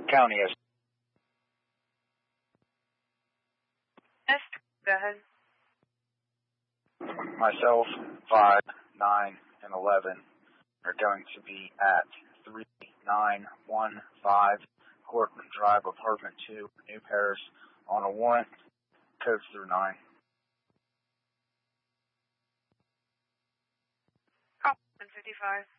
County is. Yes, go ahead. Myself, 5, 9, and 11 are going to be at 3915 Courtland Drive, Apartment 2, New Paris, on a warrant, codes through 9. Call 155.